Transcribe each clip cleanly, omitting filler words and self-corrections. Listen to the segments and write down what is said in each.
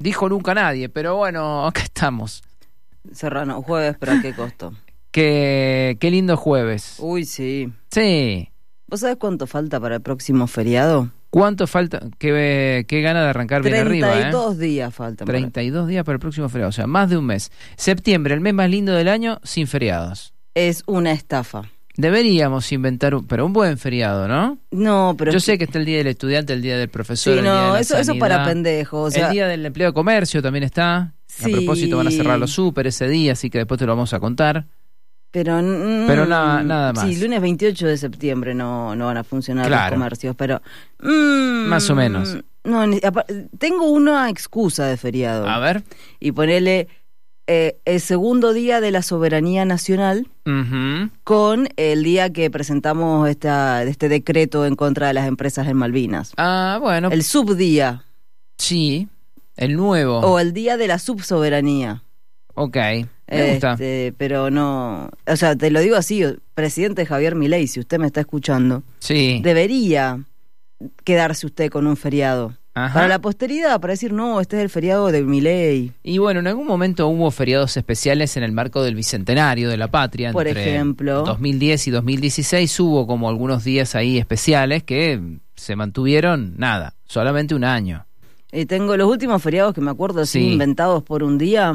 Dijo nunca nadie, pero bueno, acá estamos. Serrano, jueves, pero ¿a qué costo? Qué lindo jueves. Uy, sí. Sí. ¿Vos sabés cuánto falta para el próximo feriado? ¿Cuánto falta? Qué gana de arrancar bien arriba, 32 días faltan. 32 días para el próximo feriado, o sea, más de un mes. Septiembre, el mes más lindo del año, sin feriados. Es una estafa. Deberíamos inventar pero un buen feriado, ¿no? No, pero... Yo sé que está el Día del Estudiante, el Día del Profesor, Sí, el Día de la eso Sanidad, para pendejos. O sea... El Día del Empleo de Comercio también está. Sí. A propósito, van a cerrar los súper ese día, así que después te lo vamos a contar. Pero nada más. Sí, lunes 28 de septiembre no van a funcionar los comercios, pero... más o menos. No, tengo una excusa de feriado. A ver. Y ponele el segundo día de la soberanía nacional con el día que presentamos este decreto en contra de las empresas en Malvinas. Ah, bueno. El subdía. Sí, el nuevo. O el día de la subsoberanía. Ok, me gusta. Pero no, o sea, te lo digo así, presidente Javier Milei, si usted me está escuchando, sí, debería quedarse usted con un feriado. Ajá. Para la posteridad, para decir, no, este es el feriado de Milei. Y bueno, en algún momento hubo feriados especiales en el marco del Bicentenario de la Patria. Por ejemplo. 2010 y 2016 hubo como algunos días ahí especiales que se mantuvieron, solamente un año. Y tengo los últimos feriados que me acuerdo, así inventados por un día.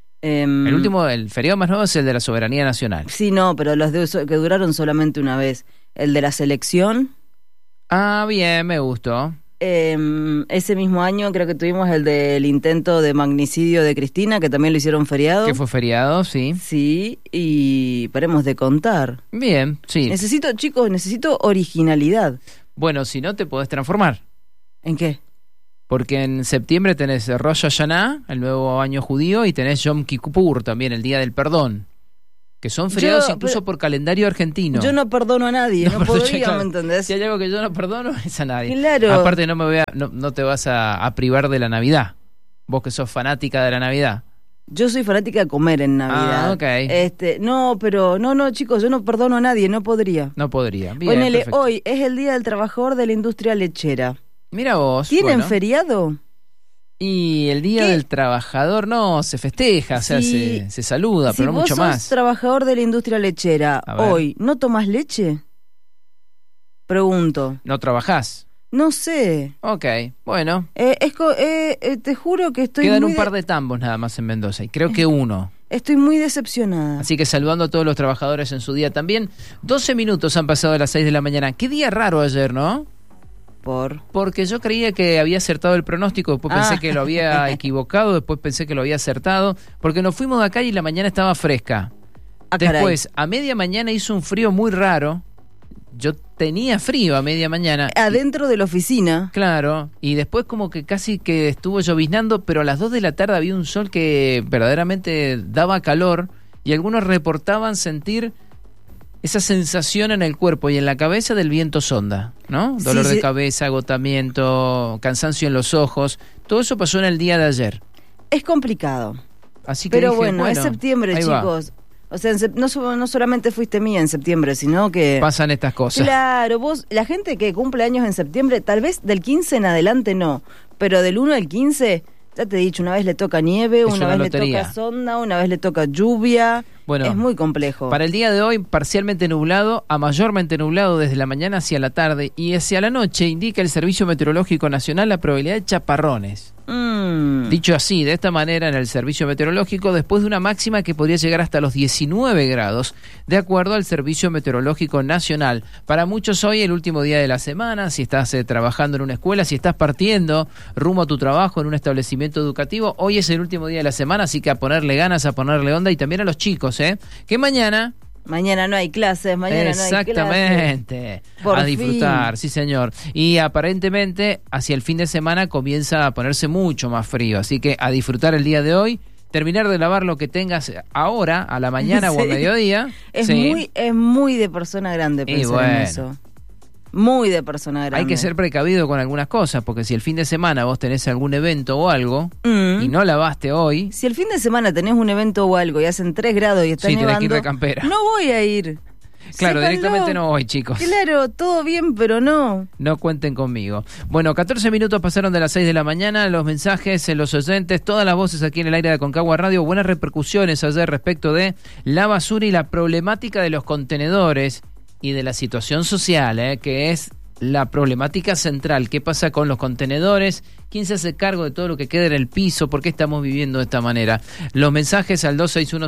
El feriado más nuevo es el de la soberanía nacional. Sí, no, pero los que duraron solamente una vez. El de la selección. Ah, bien, me gustó. Ese mismo año creo que tuvimos el del intento de magnicidio de Cristina, que también lo hicieron feriado. Que fue feriado, sí. Sí, y paremos de contar. Bien, sí. Necesito originalidad. Bueno, si no te podés transformar. ¿En qué? Porque en septiembre tenés Rosh Hashanah, el nuevo año judío, y tenés Yom Kippur también, el Día del Perdón. Que son feriados incluso por calendario argentino. Yo no perdono a nadie, no podría, ¿me entendés? Si hay algo que yo no perdono es a nadie. Claro. Aparte no te vas a privar de la Navidad. Vos que sos fanática de la Navidad. Yo soy fanática de comer en Navidad. Ah, ok. No, chicos, yo no perdono a nadie, no podría. No podría. Bien, ponele, perfecto. Hoy es el Día del Trabajador de la Industria Lechera. Mira vos. ¿Tienen feriado? Y el Día del Trabajador no se festeja, o sea, se saluda, pero no mucho más. Si vos sos trabajador de la industria lechera, hoy, ¿no tomás leche? Pregunto. ¿No trabajás? No sé. Ok, bueno. Te juro que estoy Quedan un par de tambos nada más en Mendoza, y creo que uno. Estoy muy decepcionada. Así que saludando a todos los trabajadores en su día también. 12 minutos han pasado de las 6 de la mañana. Qué día raro ayer, ¿no? Porque yo creía que había acertado el pronóstico, después pensé que lo había equivocado, después pensé que lo había acertado, porque nos fuimos de acá y la mañana estaba fresca. Después, a media mañana hizo un frío muy raro. Yo tenía frío a media mañana. Adentro de la oficina. Claro, y después como que casi que estuvo lloviznando, pero a las 2 de la tarde había un sol que verdaderamente daba calor y algunos reportaban sentir esa sensación en el cuerpo y en la cabeza del viento sonda, ¿no? Dolor de cabeza, agotamiento, cansancio en los ojos. Todo eso pasó en el día de ayer. Es complicado. Así que pero bueno, es septiembre, chicos. Va. O sea, no solamente fuiste mía en septiembre, sino que... Pasan estas cosas. Claro, la gente que cumple años en septiembre, tal vez del 15 en adelante no, pero del 1 al 15... Ya te he dicho, una vez le toca nieve, una vez le toca sonda, una vez le toca lluvia. Bueno, es muy complejo. Para el día de hoy, parcialmente nublado a mayormente nublado desde la mañana hacia la tarde y hacia la noche indica el Servicio Meteorológico Nacional la probabilidad de chaparrones. Dicho así, de esta manera en el Servicio Meteorológico, después de una máxima que podría llegar hasta los 19 grados, de acuerdo al Servicio Meteorológico Nacional. Para muchos hoy el último día de la semana, si estás trabajando en una escuela, si estás partiendo rumbo a tu trabajo en un establecimiento educativo, hoy es el último día de la semana, así que a ponerle ganas, a ponerle onda y también a los chicos, que mañana no hay clases, mañana no hay clases. Exactamente, a disfrutar, sí señor. Y aparentemente hacia el fin de semana comienza a ponerse mucho más frío, así que a disfrutar el día de hoy, terminar de lavar lo que tengas ahora, a la mañana o a mediodía. Es muy de persona grande pensar en eso. Muy de persona grande. Hay que ser precavido con algunas cosas, porque si el fin de semana vos tenés algún evento o algo y no lavaste hoy... Si el fin de semana tenés un evento o algo y hacen 3 grados y está nevando... tenés que ir de campera. No voy a ir. Claro, Sépanlo. directamente no voy, chicos. Claro, todo bien, pero no. No cuenten conmigo. Bueno, 14 minutos pasaron de las 6 de la mañana, los mensajes, los oyentes, todas las voces aquí en el aire de Aconcagua Radio, buenas repercusiones ayer respecto de la basura y la problemática de los contenedores y de la situación social, que es la problemática central. ¿Qué pasa con los contenedores? ¿Quién se hace cargo de todo lo que queda en el piso? ¿Por qué estamos viviendo de esta manera? Los mensajes al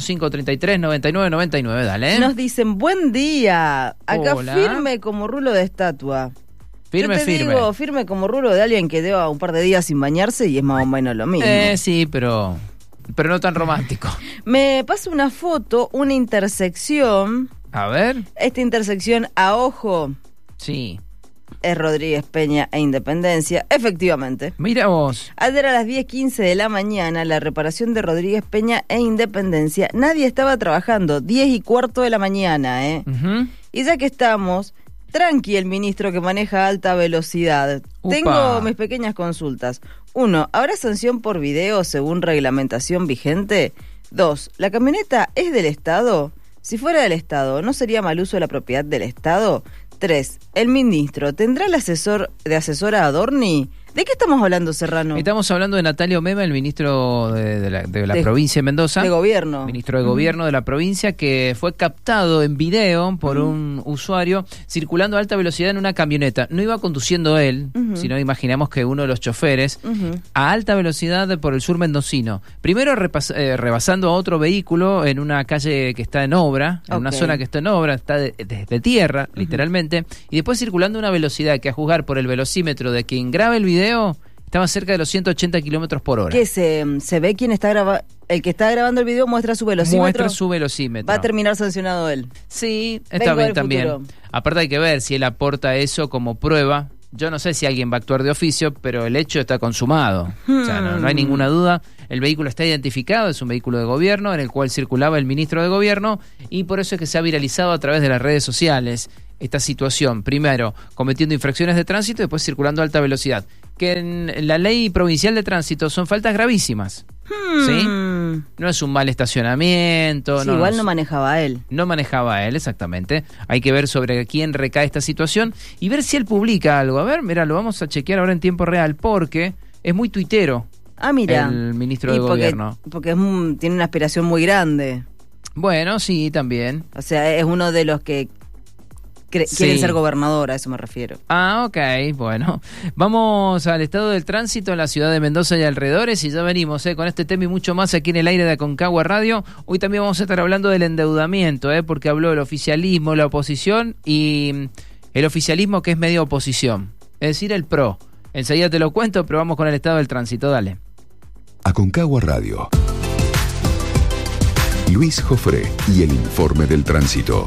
2615-33-9999, dale. Nos dicen, buen día. Acá Hola. firme como rulo de estatua. Firme, Yo te firme. digo, firme como rulo de alguien que lleva un par de días sin bañarse y es más o menos lo mismo. Sí, pero no tan romántico. Me pasa una foto, una intersección. A ver. Esta intersección a ojo Sí. es Rodríguez Peña e Independencia, efectivamente. Mira vos. Ayer a las 10:15 de la mañana, la reparación de Rodríguez Peña e Independencia, nadie estaba trabajando, 10:15 de la mañana, Ujú. Y ya que estamos, tranqui el ministro que maneja alta velocidad. Upa. Tengo mis pequeñas consultas. 1, ¿habrá sanción por video según reglamentación vigente? 2, ¿la camioneta es del Estado? Si fuera del Estado, ¿no sería mal uso de la propiedad del Estado? 3, ¿el ministro tendrá el asesor de asesora a Dorni? ¿De qué estamos hablando, Serrano? Estamos hablando de Natalio Mema, el ministro de la provincia de Mendoza. De gobierno. Ministro de gobierno de la provincia, que fue captado en video por un usuario circulando a alta velocidad en una camioneta. No iba conduciendo él, sino imaginamos que uno de los choferes, a alta velocidad por el sur mendocino. Primero rebasando a otro vehículo en una calle que está en obra, en una zona que está en obra, está de tierra, literalmente, y después circulando a una velocidad que, a juzgar por el velocímetro de quien graba el video, estaba cerca de los 180 kilómetros por hora. ¿Qué se ve quién está grabando? El que está grabando el video muestra su velocímetro. Muestra su velocímetro. Va a terminar sancionado él. Sí, está bien también. Futuro. Aparte hay que ver si él aporta eso como prueba. Yo no sé si alguien va a actuar de oficio, pero el hecho está consumado. O sea, no hay ninguna duda. El vehículo está identificado, es un vehículo de gobierno en el cual circulaba el ministro de gobierno, y por eso es que se ha viralizado a través de las redes sociales esta situación. Primero, cometiendo infracciones de tránsito y después circulando a alta velocidad. Que en la ley provincial de tránsito son faltas gravísimas. ¿Sí? No es un mal estacionamiento. Sí, igual no manejaba él. No manejaba él, exactamente. Hay que ver sobre quién recae esta situación y ver si él publica algo. A ver, mira, lo vamos a chequear ahora en tiempo real porque es muy tuitero. Ah, mira. El ministro de gobierno. Porque tiene una aspiración muy grande. Bueno, sí, también. O sea, es uno de los que quieren ser gobernador, a eso me refiero. Ah, ok, bueno. Vamos al estado del tránsito en la ciudad de Mendoza y alrededores y ya venimos con este tema y mucho más aquí en el aire de Aconcagua Radio. Hoy también vamos a estar hablando del endeudamiento, porque habló el oficialismo, la oposición y el oficialismo que es medio oposición, es decir, el PRO. Enseguida te lo cuento, pero vamos con el estado del tránsito, dale. Aconcagua Radio. Luis Jofré y el informe del tránsito.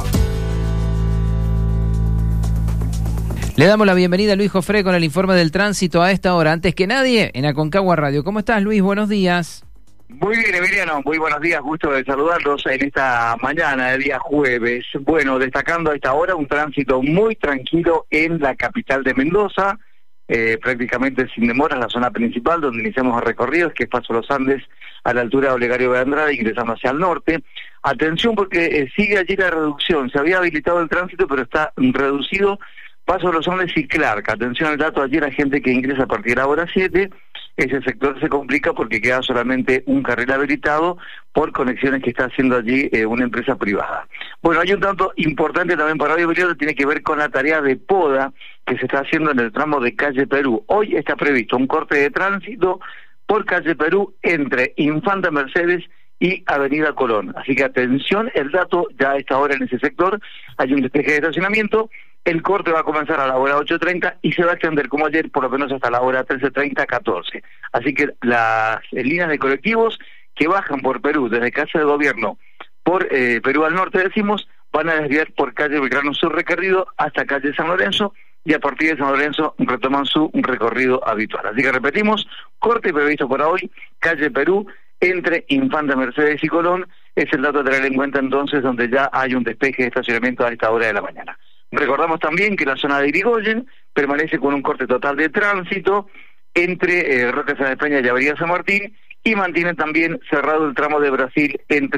Le damos la bienvenida a Luis Jofré con el informe del tránsito a esta hora. Antes que nadie, en Aconcagua Radio. ¿Cómo estás, Luis? Buenos días. Muy bien, Emiliano. Muy buenos días. Gusto de saludarlos en esta mañana de día jueves. Bueno, destacando a esta hora un tránsito muy tranquilo en la capital de Mendoza. Prácticamente sin demoras la zona principal donde iniciamos el recorrido, que es Paso Los Andes, a la altura de Olegario de Andrade, ingresando hacia el norte. Atención porque sigue allí la reducción. Se había habilitado el tránsito, pero está reducido. Paso Los Andes y Clark. Atención al dato, allí la gente que ingresa a partir de la hora 7, ese sector se complica porque queda solamente un carril habilitado por conexiones que está haciendo allí una empresa privada. Bueno, hay un tanto importante también para Radio Perú, que tiene que ver con la tarea de poda que se está haciendo en el tramo de calle Perú. Hoy está previsto un corte de tránsito por calle Perú entre Infanta Mercedes y Avenida Colón. Así que atención, el dato ya a esta hora en ese sector hay un despeje de estacionamiento. El corte va a comenzar a la hora 8:30 y se va a extender como ayer por lo menos hasta la hora 13:30, 14. Así que las líneas de colectivos que bajan por Perú desde Casa de Gobierno por Perú al norte, decimos, van a desviar por calle Belgrano su recorrido hasta calle San Lorenzo y a partir de San Lorenzo retoman su recorrido habitual. Así que repetimos, corte previsto para hoy, calle Perú entre Infanta Mercedes y Colón, es el dato a tener en cuenta entonces donde ya hay un despeje de estacionamiento a esta hora de la mañana. Recordamos también que la zona de Irigoyen permanece con un corte total de tránsito entre Roque Sáenz Peña y Avenida San Martín y mantiene también cerrado el tramo de Brasil entre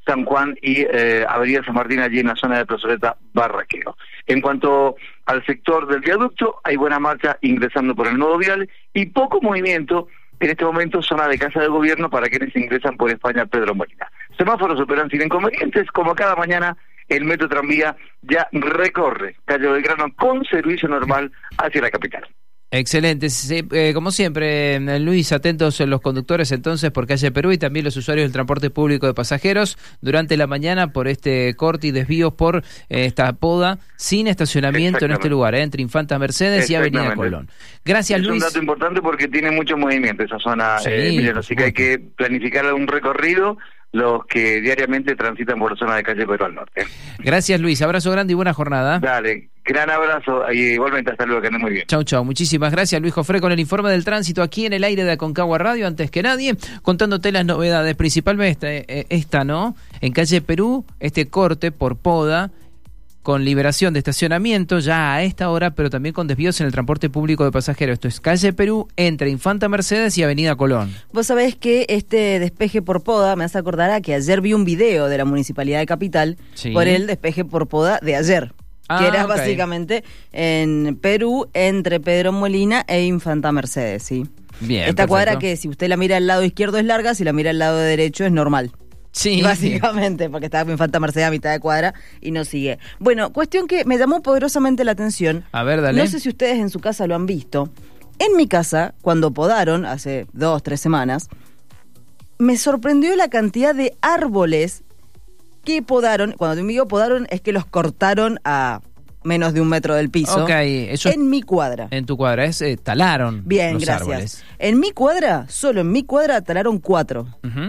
San Juan y Avenida San Martín, allí en la zona de Plazoleta Barraqueo. En cuanto al sector del viaducto, hay buena marcha ingresando por el nodo vial y poco movimiento en este momento, zona de Casa de Gobierno para quienes ingresan por España Pedro Molina. Semáforos operan sin inconvenientes, como cada mañana el metro tranvía ya recorre calle Belgrano con servicio normal hacia la capital. Excelente, como siempre, Luis, atentos los conductores entonces por calle Perú y también los usuarios del transporte público de pasajeros durante la mañana por este corte y desvíos por esta poda sin estacionamiento en este lugar, entre Infanta Mercedes y Avenida Colón. Gracias, Luis. Es un dato importante porque tiene mucho movimiento esa zona, Emiliano, así que hay que planificar un recorrido los que diariamente transitan por la zona de calle Perú al norte. Gracias, Luis, abrazo grande y buena jornada. Dale, gran abrazo y igualmente hasta luego, que andes muy bien. Chau, chau, muchísimas gracias, Luis Jofré, con el informe del tránsito aquí en el aire de Aconcagua Radio, antes que nadie, contándote las novedades, principalmente esta, ¿no? En calle Perú, este corte por poda, con liberación de estacionamiento ya a esta hora, pero también con desvíos en el transporte público de pasajeros. Esto es calle Perú, entre Infanta Mercedes y Avenida Colón. Vos sabés que este despeje por poda, me hace acordar a que ayer vi un video de la Municipalidad de Capital por el despeje por poda de ayer. Que era básicamente en Perú, entre Pedro Molina e Infanta Mercedes, ¿sí? Bien, esta perfecto. cuadra que si usted la mira al lado izquierdo es larga, si la mira al lado derecho es normal. Sí, básicamente, porque estaba Infanta Mercedes a mitad de cuadra y no sigue. Bueno, cuestión que me llamó poderosamente la atención. A ver, dale. No sé si ustedes en su casa lo han visto. En mi casa, cuando podaron, hace 2-3 semanas, me sorprendió la cantidad de árboles que podaron. Cuando digo podaron, es que los cortaron a menos de 1 metro del piso. Ok, eso en mi cuadra. En tu cuadra, talaron. Bien, los gracias. Árboles. En mi cuadra, solo en mi cuadra, talaron 4.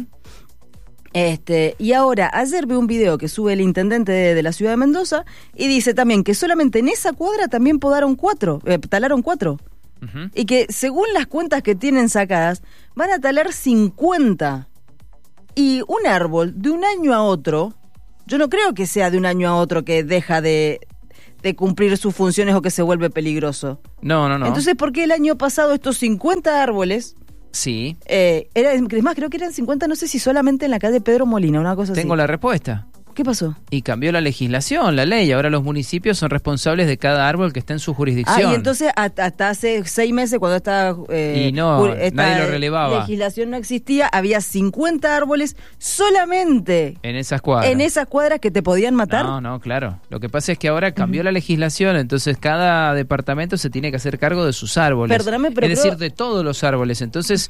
Y ahora, ayer vi un video que sube el intendente de la ciudad de Mendoza y dice también que solamente en esa cuadra también talaron 4. Y que según las cuentas que tienen sacadas, van a talar 50. Y un árbol de un año a otro, yo no creo que sea de un año a otro que deja de cumplir sus funciones o que se vuelve peligroso. No. Entonces, ¿por qué el año pasado estos 50 árboles... Sí. Es más, creo que eran 50, no sé si solamente en la calle Pedro Molina, una cosa así. Tengo la respuesta. ¿Qué pasó? Y cambió la legislación, la ley. Ahora los municipios son responsables de cada árbol que está en su jurisdicción. Y entonces hasta hace 6 meses, cuando esta nadie lo relevaba. Legislación no existía, había 50 árboles solamente en esas cuadras que te podían matar. No, claro. Lo que pasa es que ahora cambió la legislación, entonces cada departamento se tiene que hacer cargo de sus árboles. Perdóname, pero es decir, de todos los árboles. Entonces,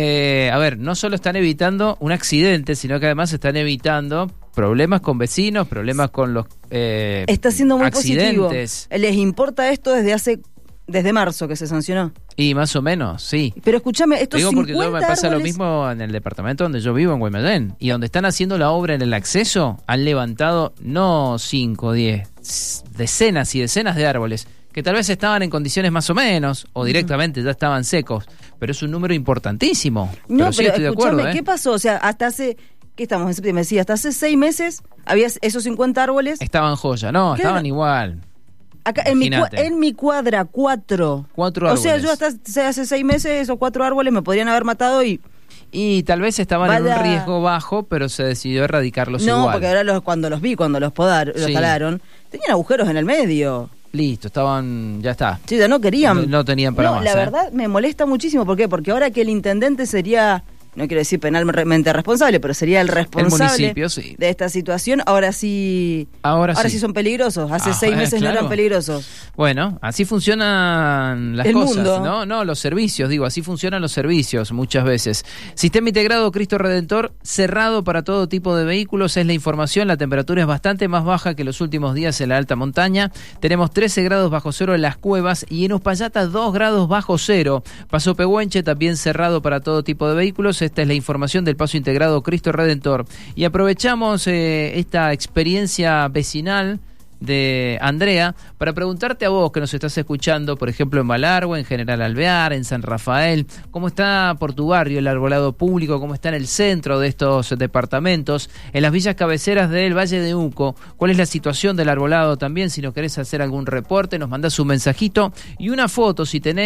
no solo están evitando un accidente, sino que además están evitando problemas con vecinos, problemas con los está siendo muy accidentes. Positivo. ¿Les importa esto desde marzo que se sancionó? Y más o menos, sí. Pero escúchame, estos 50 porque yo me pasa árboles... lo mismo en el departamento donde yo vivo, en Guaymallén, y donde están haciendo la obra en el acceso, han levantado no 5 o 10, decenas y decenas de árboles, que tal vez estaban en condiciones más o menos, o directamente ya estaban secos, pero es un número importantísimo. No, sí, estoy de acuerdo, ¿qué pasó? O sea, hasta hace... ¿Qué estamos en septiembre? Sí, hasta hace 6 meses había esos 50 árboles. Estaban joya, no, estaban igual. Acá en mi cuadra, 4. 4 árboles. O sea, yo hasta hace 6 meses esos 4 árboles me podrían haber matado y tal vez estaban en un riesgo bajo, pero se decidió erradicarlos igual. No, porque ahora cuando los talaron, tenían agujeros en el medio. Listo, ya está. Sí, ya no querían. No tenían para más. La verdad me molesta muchísimo. ¿Por qué? Porque ahora que el intendente sería... No quiero decir penalmente responsable, pero sería el responsable de esta situación. Ahora sí son peligrosos. Hace 6 meses no eran peligrosos. Bueno, así funcionan las cosas, mundo. No, los servicios, así funcionan los servicios muchas veces. Sistema integrado Cristo Redentor, cerrado para todo tipo de vehículos, es la información. La temperatura es bastante más baja que los últimos días en la alta montaña. Tenemos 13 grados bajo cero en las cuevas y en Uspallata 2 grados bajo cero. Paso Pehuenche también cerrado para todo tipo de vehículos. Esta es la información del Paso Integrado Cristo Redentor. Y aprovechamos esta experiencia vecinal de Andrea para preguntarte a vos que nos estás escuchando, por ejemplo en Malargüe, en General Alvear, en San Rafael, cómo está por tu barrio el arbolado público, cómo está en el centro de estos departamentos, en las villas cabeceras del Valle de Uco, cuál es la situación del arbolado también. Si nos querés hacer algún reporte, nos mandás un mensajito y una foto si tenés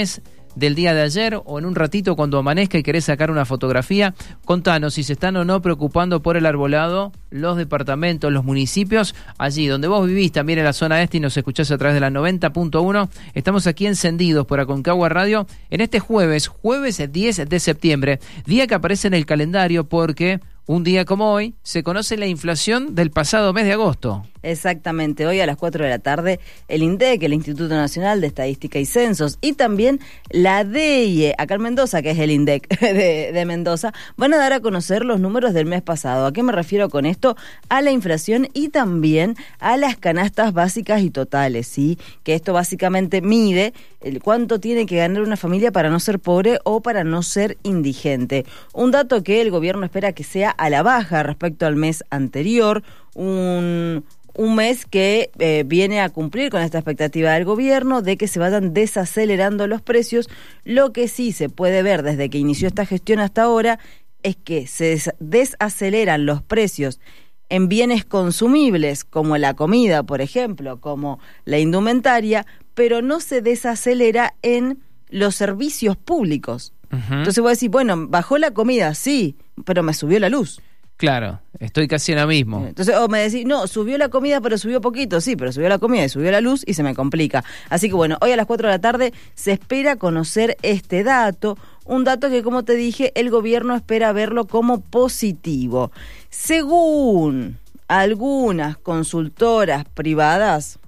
del día de ayer o en un ratito cuando amanezca y querés sacar una fotografía, contanos si se están o no preocupando por el arbolado los departamentos, los municipios, allí donde vos vivís, también en la zona este y nos escuchás a través de la 90.1. Estamos aquí encendidos por Aconcagua Radio en este jueves 10 de septiembre, día que aparece en el calendario porque un día como hoy se conoce la inflación del pasado mes de agosto. Exactamente, hoy a las 4 de la tarde el INDEC, el Instituto Nacional de Estadística y Censos, y también la DEIE, acá en Mendoza, que es el INDEC de Mendoza, van a dar a conocer los números del mes pasado. ¿A qué me refiero con esto? A la inflación y también a las canastas básicas y totales, ¿sí? Que esto básicamente mide cuánto tiene que ganar una familia para no ser pobre o para no ser indigente. Un dato que el gobierno espera que sea a la baja respecto al mes anterior, un mes que viene a cumplir con esta expectativa del gobierno de que se vayan desacelerando los precios. Lo que sí se puede ver desde que inició esta gestión hasta ahora es que se desaceleran los precios en bienes consumibles como la comida, por ejemplo, como la indumentaria, pero no se desacelera en los servicios públicos. Uh-huh. Entonces vos decís, bueno, bajó la comida, sí, pero me subió la luz. Claro, estoy casi en lo mismo. Entonces, o me decís, no, subió la comida, pero subió poquito. Sí, pero subió la comida y subió la luz y se me complica. Así que bueno, hoy a las 4 de la tarde se espera conocer este dato. Un dato que, como te dije, el gobierno espera verlo como positivo. Según algunas consultoras privadas,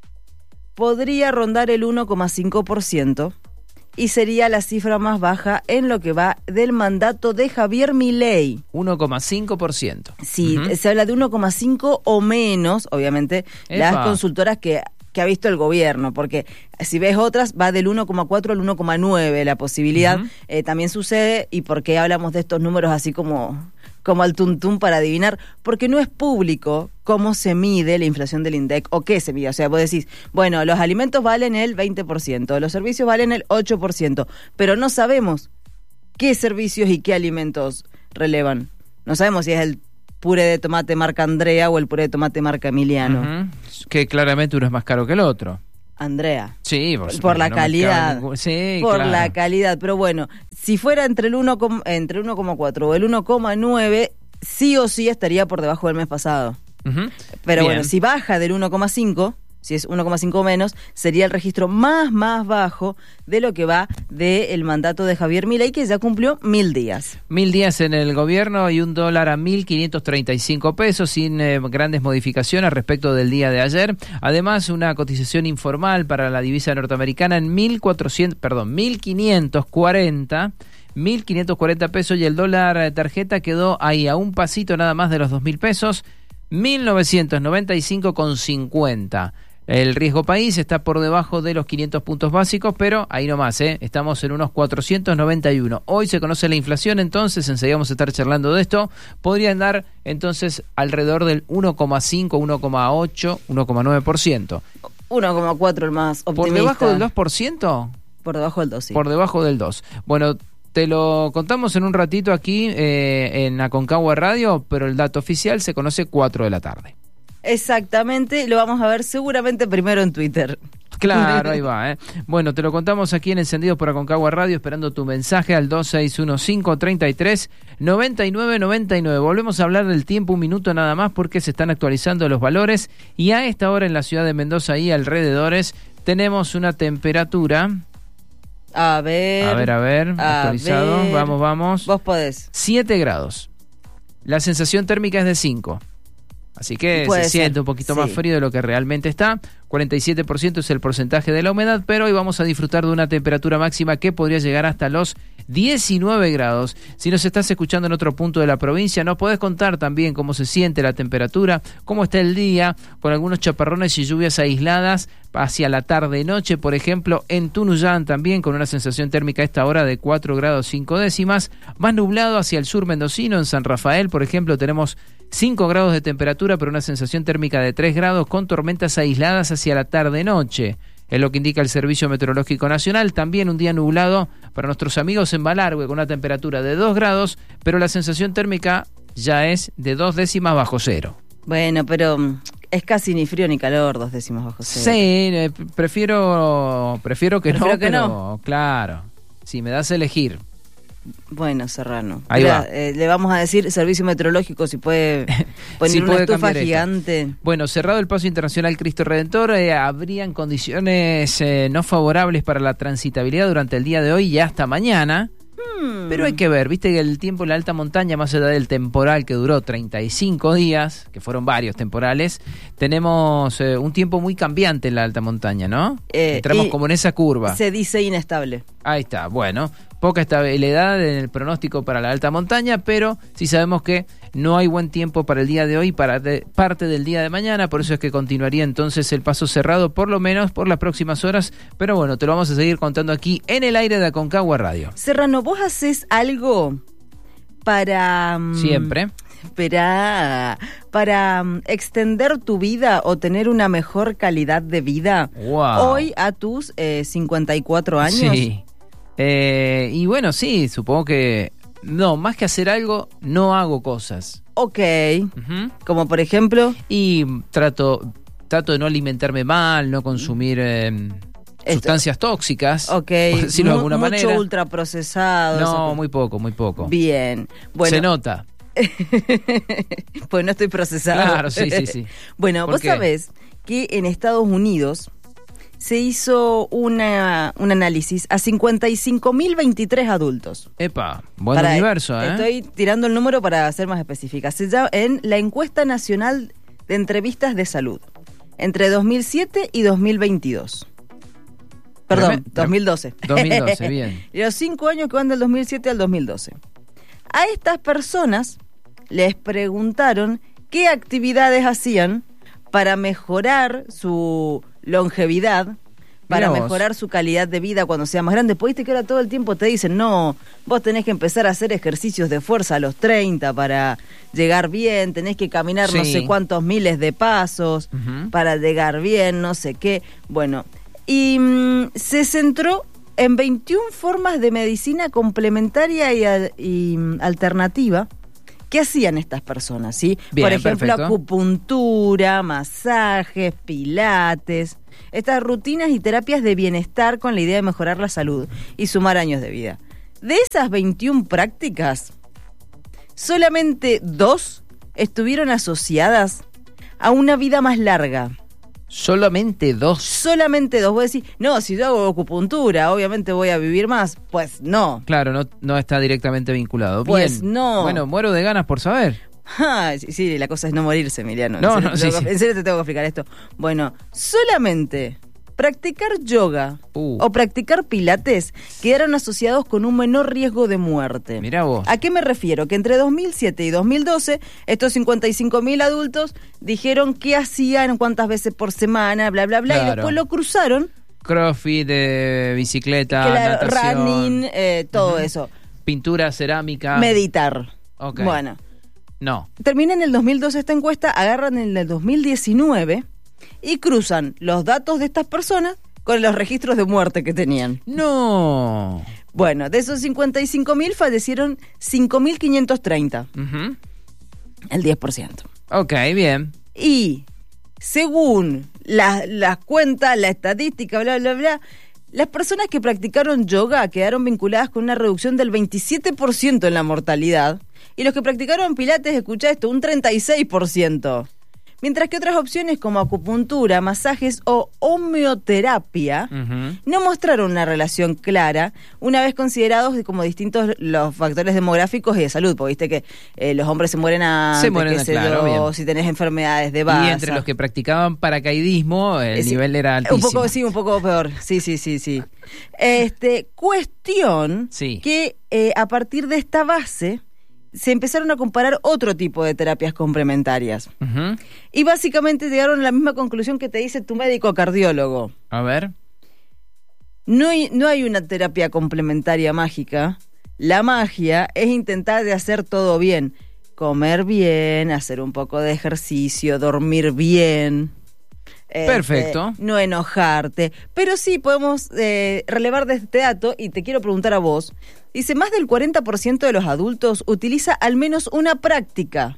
podría rondar el 1,5%. Y sería la cifra más baja en lo que va del mandato de Javier Milei. 1,5%. Sí, se habla de 1,5 o menos, obviamente, las consultoras que ha visto el gobierno, porque si ves otras, va del 1,4 al 1,9 la posibilidad. También sucede, y por qué hablamos de estos números así como al tuntún para adivinar, porque no es público cómo se mide la inflación del INDEC o qué se mide. O sea, vos decís, bueno, los alimentos valen el 20%, los servicios valen el 8%, pero no sabemos qué servicios y qué alimentos relevan. No sabemos si es el puré de tomate marca Andrea o el puré de tomate marca Emiliano. Uh-huh. Que claramente uno es más caro que el otro. Andrea. Sí, por la calidad. Sí, por claro. La calidad. Pero bueno, si fuera entre el 1,4 o el 1,9, sí o sí estaría por debajo del mes pasado. Uh-huh. Pero bien. Bueno, si baja del 1,5, si es 1,5 menos, sería el registro más bajo de lo que va del mandato de Javier Milei, que ya cumplió 1000 días. 1000 días en el gobierno y $1 a 1.535 pesos, sin grandes modificaciones respecto del día de ayer. Además, una cotización informal para la divisa norteamericana en 1.540 pesos, y el dólar tarjeta quedó ahí a un pasito nada más de los 2.000 pesos, 1.995,50. El riesgo país está por debajo de los 500 puntos básicos, pero ahí nomás, estamos en unos 491. Hoy se conoce la inflación, entonces enseguida vamos a estar charlando de esto. Podría andar entonces alrededor del 1,5, 1,8, 1,9%. 1,4 el más optimista. ¿Por debajo del 2%? Por debajo del 2, sí. Por debajo del 2. Bueno, te lo contamos en un ratito aquí en Aconcagua Radio, pero el dato oficial se conoce 4 de la tarde. Exactamente, lo vamos a ver seguramente primero en Twitter. Claro, ahí va. Bueno, te lo contamos aquí en Encendidos por Aconcagua Radio, esperando tu mensaje al 2615339999. Volvemos a hablar del tiempo un minuto nada más, porque se están actualizando los valores, y a esta hora en la ciudad de Mendoza y alrededores tenemos una temperatura... A ver, actualizado, vamos. Vos podés. 7 grados. La sensación térmica es de 5. Así que se siente un poquito más frío de lo que realmente está. 47% es el porcentaje de la humedad, pero hoy vamos a disfrutar de una temperatura máxima que podría llegar hasta los 19 grados. Si nos estás escuchando en otro punto de la provincia, nos podés contar también cómo se siente la temperatura, cómo está el día, con algunos chaparrones y lluvias aisladas hacia la tarde-noche, por ejemplo, en Tunuyán también, con una sensación térmica a esta hora de 4 grados 5 décimas. Más nublado hacia el sur mendocino, en San Rafael, por ejemplo, tenemos 5 grados de temperatura, pero una sensación térmica de 3 grados, con tormentas aisladas hacia la tarde-noche. Es lo que indica el Servicio Meteorológico Nacional. También un día nublado para nuestros amigos en Malargüe, con una temperatura de 2 grados, pero la sensación térmica ya es de 2 décimas bajo cero. Bueno, pero es casi ni frío ni calor, 2 décimas bajo cero. Sí, prefiero que no. Claro. Si me das a elegir. Bueno, Serrano. Ahí va. Le vamos a decir servicio meteorológico si puede poner si una puede estufa gigante. Bueno, cerrado el paso internacional Cristo Redentor, habrían condiciones no favorables para la transitabilidad durante el día de hoy y hasta mañana. Pero hay que ver, viste que el tiempo en la alta montaña, más allá del temporal que duró 35 días, que fueron varios temporales, tenemos un tiempo muy cambiante en la alta montaña, ¿no? Entramos como en esa curva. Se dice inestable. Ahí está, bueno, poca estabilidad en el pronóstico para la alta montaña, pero sí sabemos que no hay buen tiempo para el día de hoy y para parte del día de mañana, por eso es que continuaría entonces el paso cerrado, por lo menos por las próximas horas, pero bueno, te lo vamos a seguir contando aquí en el aire de Aconcagua Radio. Serrano, ¿vos haces algo para... Siempre. Para extender tu vida o tener una mejor calidad de vida? Wow. Hoy a tus 54 años. Sí. Y bueno, sí, supongo que... No, más que hacer algo, no hago cosas. Ok. Como por ejemplo... Y trato de no alimentarme mal, no consumir sustancias tóxicas. Ok. Por decirlo de alguna manera. Mucho ultraprocesado. No, muy poco. Bien. Bueno. Se nota. Pues no estoy procesado. Claro, sí. Bueno, vos sabés que en Estados Unidos se hizo un análisis a 55.023 adultos. Epa, buen universo, ¿eh? Estoy tirando el número para ser más específica. Se llama en la Encuesta Nacional de Entrevistas de Salud, entre 2007 y 2022. Perdón, 2012. 2012, bien. Los 5 años que van del 2007 al 2012. A estas personas les preguntaron qué actividades hacían para mejorar su longevidad, para mejorar su calidad de vida cuando sea más grande. Pues viste que ahora todo el tiempo te dicen, no, vos tenés que empezar a hacer ejercicios de fuerza a los 30 para llegar bien, tenés que caminar no sé cuántos miles de pasos para llegar bien, no sé qué. Bueno, y se centró en 21 formas de medicina complementaria y alternativa que hacían estas personas, ¿sí? Bien, por ejemplo, perfecto. Acupuntura, masajes, pilates, estas rutinas y terapias de bienestar con la idea de mejorar la salud y sumar años de vida. De esas 21 prácticas, solamente 2 estuvieron asociadas a una vida más larga. ¿Solamente 2? Solamente 2. Vos decís, no, si yo hago acupuntura, obviamente voy a vivir más. Pues no. Claro, no está directamente vinculado. Pues bien. No. Bueno, muero de ganas por saber. Sí, la cosa es no morirse, Emiliano. En serio te tengo que explicar esto. Bueno, solamente practicar yoga o practicar pilates quedaron asociados con un menor riesgo de muerte. Mirá vos. ¿A qué me refiero? Que entre 2007 y 2012, estos 55.000 adultos dijeron qué hacían, cuántas veces por semana, bla, bla, bla, claro. Y después lo cruzaron. Crossfit, bicicleta, natación. Running, todo eso. Pintura, cerámica. Meditar. Okay. Bueno. No. Termina en el 2012 esta encuesta, agarran en el 2019 y cruzan los datos de estas personas con los registros de muerte que tenían. No. Bueno, de esos 55.000 fallecieron 5.530. El 10%. Ok, bien. Y según las cuentas, la estadística, bla, bla, bla, las personas que practicaron yoga quedaron vinculadas con una reducción del 27% en la mortalidad. Y los que practicaron pilates, escuchá esto, un 36%. Mientras que otras opciones como acupuntura, masajes o homeoterapia no mostraron una relación clara, una vez considerados como distintos los factores demográficos y de salud, porque viste que los hombres se mueren antes, si tenés enfermedades de base. Y entre los que practicaban paracaidismo, el nivel era altísimo. Un poco peor. Sí. Cuestión que a partir de esta base se empezaron a comparar otro tipo de terapias complementarias. Y básicamente llegaron a la misma conclusión que te dice tu médico cardiólogo. A ver. No hay una terapia complementaria mágica. La magia es intentar de hacer todo bien. Comer bien, hacer un poco de ejercicio, dormir bien. Perfecto. No enojarte. Pero sí podemos relevar de este dato, y te quiero preguntar a vos. Dice, más del 40% de los adultos utiliza al menos una práctica.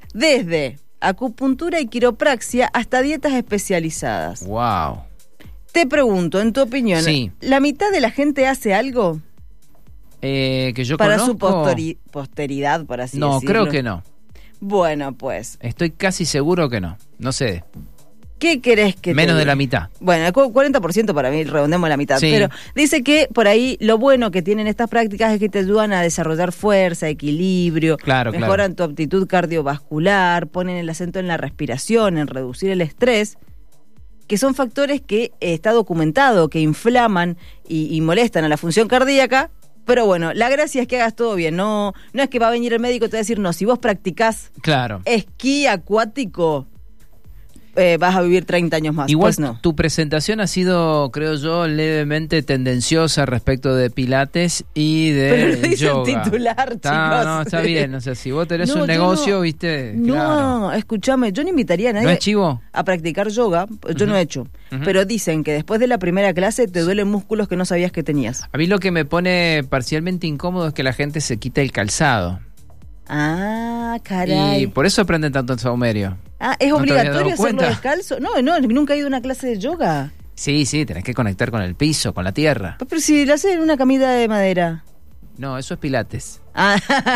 Desde acupuntura y quiropraxia hasta dietas especializadas. Wow. Te pregunto, en tu opinión, ¿la mitad de la gente hace algo? Que yo para conozco... su posteridad, por así decirlo. No, creo que no. Bueno, pues. Estoy casi seguro que no. No sé. ¿Qué querés que Menos de la mitad. Bueno, el 40% para mí, redondemos la mitad. Sí. Pero dice que por ahí lo bueno que tienen estas prácticas es que te ayudan a desarrollar fuerza, equilibrio, mejoran tu aptitud cardiovascular, ponen el acento en la respiración, en reducir el estrés, que son factores que está documentado, que inflaman y molestan a la función cardíaca. Pero bueno, la gracia es que hagas todo bien, no es que va a venir el médico y te va a decir, no, si vos practicás esquí acuático, vas a vivir 30 años más. Igual pues no. Tu presentación ha sido, creo yo, levemente tendenciosa respecto de pilates y de yoga. Pero titular, chicos. No, está bien, o sea, si vos tenés un negocio, viste, No, escúchame, yo no invitaría a nadie ¿No es chivo? a practicar yoga, yo no he hecho, pero dicen que después de la primera clase te duelen músculos que no sabías que tenías. A mí lo que me pone parcialmente incómodo es que la gente se quita el calzado. Ah, caray. Y por eso aprenden tanto en saumerio. Ah, ¿es obligatorio hacerlo descalzo? No, nunca he ido a una clase de yoga. Sí, tenés que conectar con el piso, con la tierra. Pero si lo haces en una camita de madera. No, eso es pilates. Ah.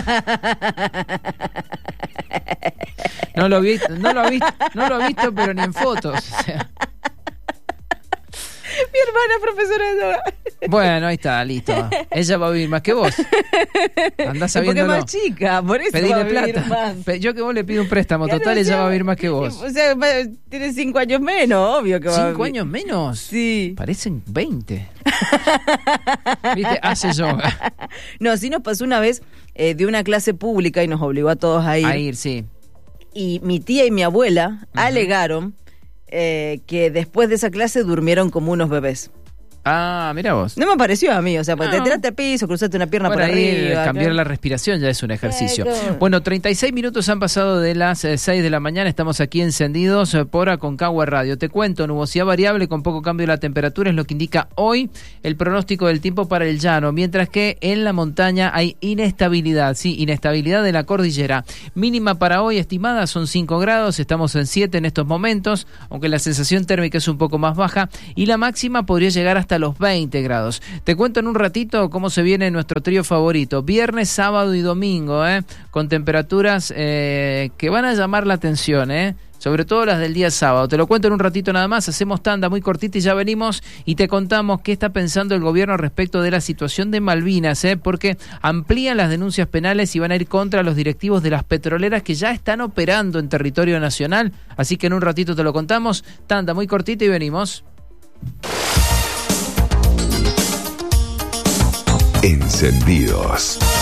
No lo he visto, pero ni en fotos. O sea. Mi hermana es profesora de yoga. Bueno, ahí está, listo. Ella va a vivir más que vos. Andás sabiéndolo. Porque es más chica, por eso Pedile va a vivir plata. Más. Yo que vos le pido un préstamo, total, ella va a vivir más que vos. O sea, tiene 5 años menos, obvio que va a vivir. ¿5 años menos? Sí. Parecen 20. ¿Viste? Hace yoga. No, sí nos pasó una vez de una clase pública y nos obligó a todos a ir. A ir, sí. Y mi tía y mi abuela alegaron que después de esa clase durmieron como unos bebés. Ah, mira vos. No me pareció a mí, o sea, porque te tiraste al piso, cruzaste una pierna por arriba. Cambiar la respiración ya es un ejercicio. Bueno, 36 minutos han pasado de las 6 de la mañana, estamos aquí encendidos por Aconcagua Radio. Te cuento, nubosidad variable con poco cambio de la temperatura es lo que indica hoy el pronóstico del tiempo para el llano, mientras que en la montaña hay inestabilidad, inestabilidad de la cordillera. Mínima para hoy estimada son 5 grados, estamos en 7 en estos momentos, aunque la sensación térmica es un poco más baja, y la máxima podría llegar hasta los 20 grados. Te cuento en un ratito cómo se viene nuestro trío favorito, viernes, sábado y domingo, con temperaturas que van a llamar la atención, sobre todo las del día sábado. Te lo cuento en un ratito nada más, hacemos tanda muy cortita y ya venimos y te contamos qué está pensando el gobierno respecto de la situación de Malvinas, porque amplían las denuncias penales y van a ir contra los directivos de las petroleras que ya están operando en territorio nacional, así que en un ratito te lo contamos, tanda muy cortita y venimos. Encendidos.